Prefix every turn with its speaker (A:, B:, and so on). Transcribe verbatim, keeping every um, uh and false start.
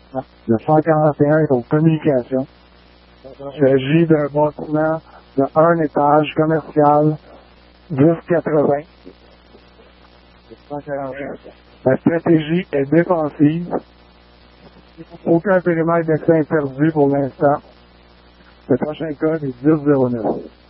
A: Le cent quarante et un est aux communications. Il s'agit d'un bâtiment de un étage commercial, dix quatre-vingts. La stratégie est défensive. Aucun périmètre d'accès interdit pour l'instant. Le prochain code est dix zéro neuf.